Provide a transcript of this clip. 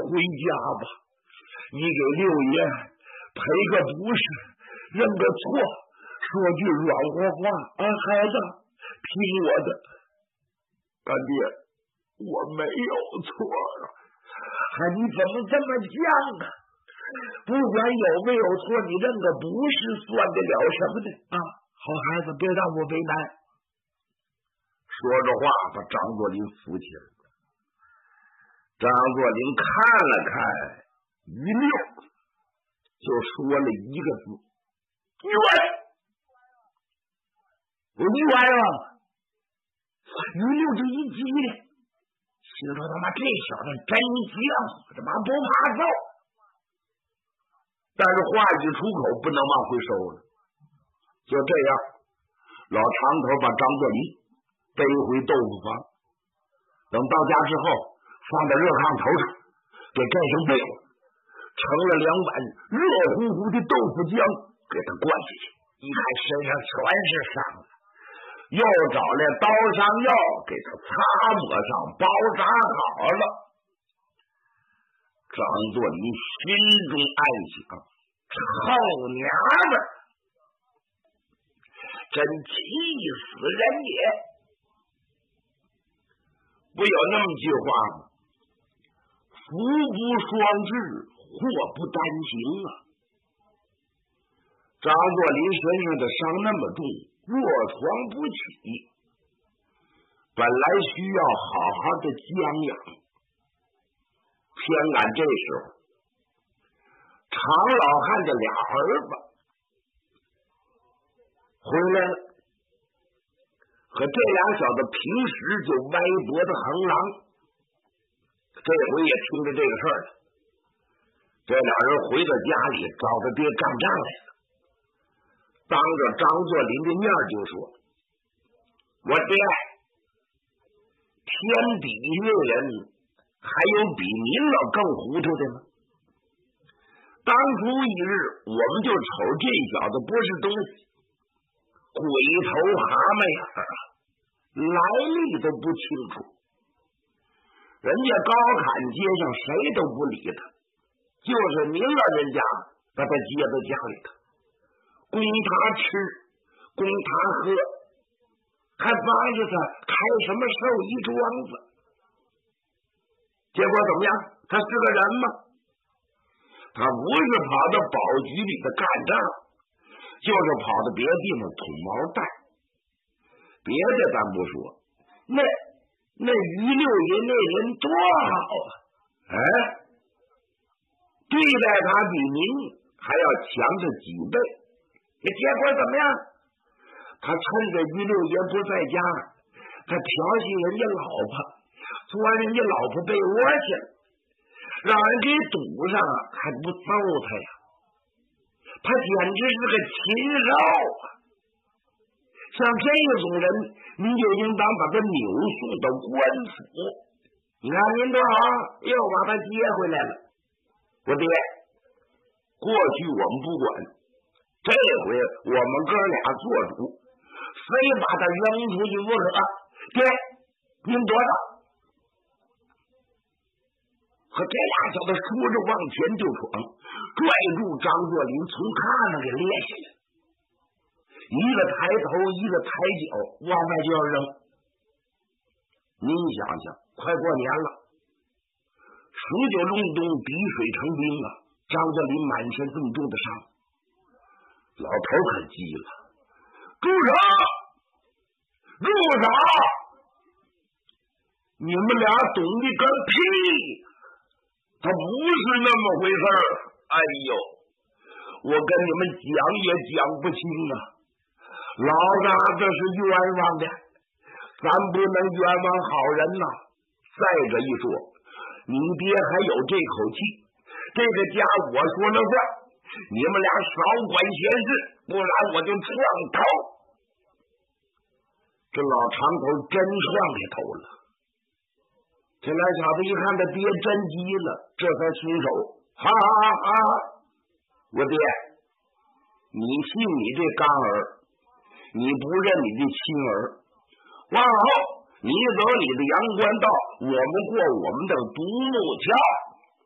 回家吧，你给六爷赔个不是，认个错，说句软和话，孩子，听我的，干爹，我没有错啊！你怎么这么犟啊？不管有没有错，你认个不是算得了什么的啊？好孩子，别让我为难。说着话，把张作霖扶起来。张作霖看了看于六，就说了一个字：冤。我冤枉。于六这一激灵，心说他妈这小子真犟，他妈不怕揍。但是话一出口，不能往回收了。就这样，老长头把张作霖背回豆腐房，等到家之后，放在热炕头上，给盖上被窝，盛了2碗热乎乎的豆腐浆，给他灌下去。一看身上全是伤了，又找来刀伤药给他擦抹上，包扎好了。张作霖心中暗想：臭娘们，真气死人也！不有那么句话吗？福不双至，祸不单行啊！张作霖身上的伤那么重，卧床不起，本来需要好好的将养，偏赶这时候，常老汉的俩儿子回来了，和这俩小子平时就歪脖子横狼，这回也听着这个事儿了。这俩人回到家里，找他爹干仗来了，当着张作霖的面就说：“我爹，天底下的人还有比您了更糊涂的吗？当初一日，我们就瞅这小子不是东西，鬼头蛤蟆眼啊，来历都不清楚。人家高坎街上谁都不理他，就是您老人家把他接到家里头，供他吃，供他喝，还帮着他开什么寿衣庄子。结果怎么样？他是个人吗？他不是跑到保局里头干仗，就是跑到别的地方捅毛蛋。别的咱不说，那于六爷那人多好啊！哎，对待他比您还要强着几倍。结果怎么样？他趁着于六爷不在家，他调戏人家老婆，钻人家老婆被窝去了，让人给堵上还不揍他呀？他简直是个禽兽啊！像这种人，您就应当把他扭送到官府。你看您多好，又把他接回来了。我爹，过去我们不管，这回我们哥俩做主，非把他扔出去不可。爹，您多少？和这俩小子说着往前就闯，拽住张作霖从炕上给列下来，一个抬头一个抬脚往外就要扔。您想想，快过年了，数九隆冬，滴水成冰啊！张作霖满身这么重的伤，老头可急了：“住手！住手！你们俩懂一个屁！他不是那么回事儿！哎呦，我跟你们讲也讲不清啊！老子这是冤枉的，咱不能冤枉好人呐！再者一说，你爹还有这口气，这个家我说了算，你们俩少管闲事，不然我就撞头。”这老长头真撞给头了。这俩小子一看他爹真急了，这才松手。哈哈哈！我爹，你信你这干儿，你不认你的亲儿。往后你走你的阳关道，我们过我们的独木桥。